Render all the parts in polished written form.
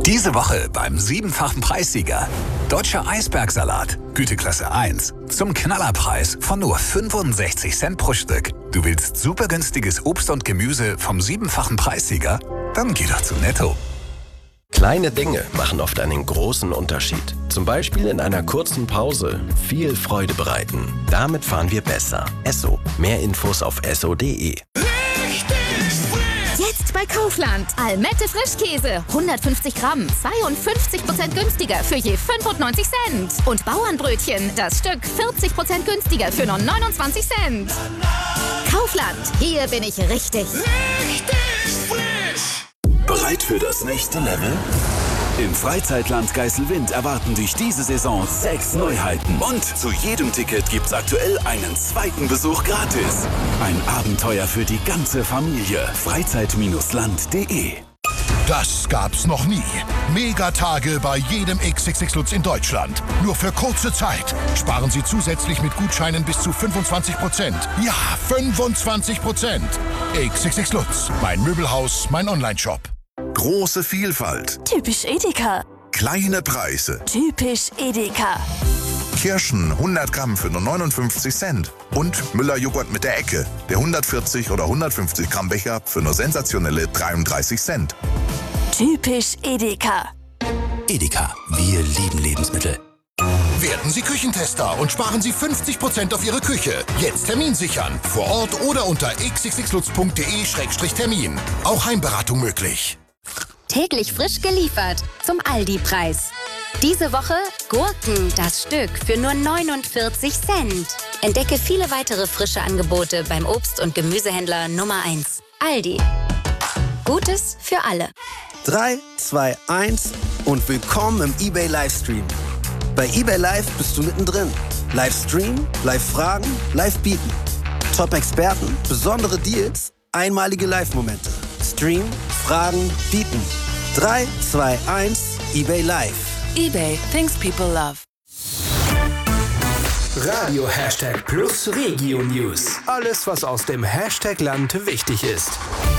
Diese Woche beim 7-fachen Preissieger. Deutscher Eisbergsalat, Güteklasse 1, zum Knallerpreis von nur 65 Cent pro Stück. Du willst super günstiges Obst und Gemüse vom 7-fachen Preissieger? Dann geh doch zu Netto. Kleine Dinge machen oft einen großen Unterschied. Zum Beispiel in einer kurzen Pause viel Freude bereiten. Damit fahren wir besser. Esso. Mehr Infos auf esso.de. Jetzt bei Kaufland. Almette Frischkäse. 150 Gramm. 52% günstiger für je 95 Cent. Und Bauernbrötchen. Das Stück 40% günstiger für nur 29 Cent. Kaufland. Hier bin ich richtig. Bereit für das nächste Level? Im Freizeitland Geiselwind erwarten dich diese Saison 6 Neuheiten. Und zu jedem Ticket gibt's aktuell einen zweiten Besuch gratis. Ein Abenteuer für die ganze Familie. Freizeit-land.de. Das gab's noch nie. Megatage bei jedem XXX Lutz in Deutschland. Nur für kurze Zeit. Sparen Sie zusätzlich mit Gutscheinen bis zu 25%. Ja, 25%. XXX Lutz. Mein Möbelhaus, mein Onlineshop. Große Vielfalt. Typisch Edeka. Kleine Preise. Typisch Edeka. Kirschen 100 Gramm für nur 59 Cent. Und Müller-Joghurt mit der Ecke. Der 140 oder 150 Gramm Becher für nur sensationelle 33 Cent. Typisch Edeka. Edeka, wir lieben Lebensmittel. Werden Sie Küchentester und sparen Sie 50% auf Ihre Küche. Jetzt Termin sichern. Vor Ort oder unter xxxlutz.de/termin. Auch Heimberatung möglich. Täglich frisch geliefert zum Aldi-Preis. Diese Woche Gurken, das Stück für nur 49 Cent. Entdecke viele weitere frische Angebote beim Obst- und Gemüsehändler Nummer 1. Aldi. Gutes für alle. 3, 2, 1 und willkommen im eBay Livestream. Bei eBay Live bist du mittendrin. Livestream, Live-Fragen, Live-Bieten. Top-Experten, besondere Deals, einmalige Live-Momente. Stream, Fragen, Bieten. 3, 2, 1, eBay Live. eBay, things people love. Radio #Plus Regio News. Alles, was aus dem Hashtag-Land wichtig ist.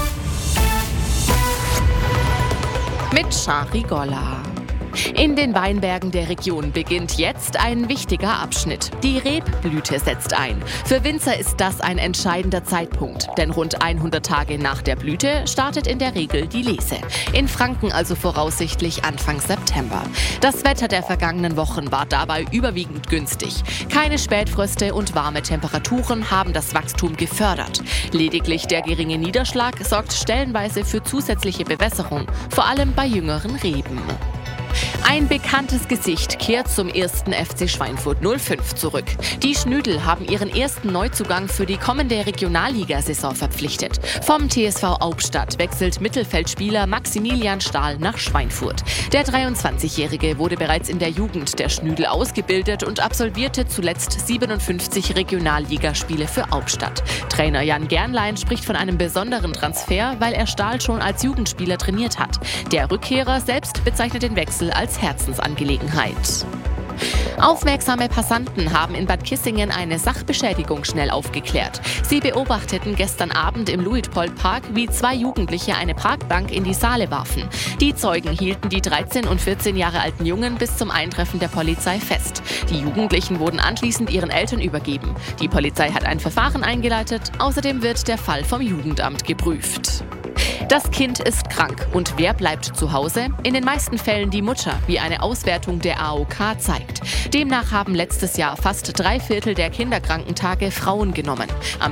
Mit Shari Golla. In den Weinbergen der Region beginnt jetzt ein wichtiger Abschnitt. Die Rebblüte setzt ein. Für Winzer ist das ein entscheidender Zeitpunkt, denn rund 100 Tage nach der Blüte startet in der Regel die Lese. In Franken also voraussichtlich Anfang September. Das Wetter der vergangenen Wochen war dabei überwiegend günstig. Keine Spätfröste und warme Temperaturen haben das Wachstum gefördert. Lediglich der geringe Niederschlag sorgt stellenweise für zusätzliche Bewässerung, vor allem bei jüngeren Reben. Ein bekanntes Gesicht kehrt zum 1. FC Schweinfurt 05 zurück. Die Schnüdel haben ihren ersten Neuzugang für die kommende Regionalligasaison verpflichtet. Vom TSV Aubstadt wechselt Mittelfeldspieler Maximilian Stahl nach Schweinfurt. Der 23-Jährige wurde bereits in der Jugend der Schnüdel ausgebildet und absolvierte zuletzt 57 Regionalligaspiele für Aubstadt. Trainer Jan Gernlein spricht von einem besonderen Transfer, weil er Stahl schon als Jugendspieler trainiert hat. Der Rückkehrer selbst bezeichnet den Wechsel als Herzensangelegenheit. Aufmerksame Passanten haben in Bad Kissingen eine Sachbeschädigung schnell aufgeklärt. Sie beobachteten gestern Abend im Luitpold-Park, wie 2 Jugendliche eine Parkbank in die Saale warfen. Die Zeugen hielten die 13 und 14 Jahre alten Jungen bis zum Eintreffen der Polizei fest. Die Jugendlichen wurden anschließend ihren Eltern übergeben. Die Polizei hat ein Verfahren eingeleitet. Außerdem wird der Fall vom Jugendamt geprüft. Das Kind ist krank und wer bleibt zu Hause? In den meisten Fällen die Mutter, wie eine Auswertung der AOK zeigt. Demnach haben letztes Jahr fast 3/4 der Kinderkrankentage Frauen genommen. Am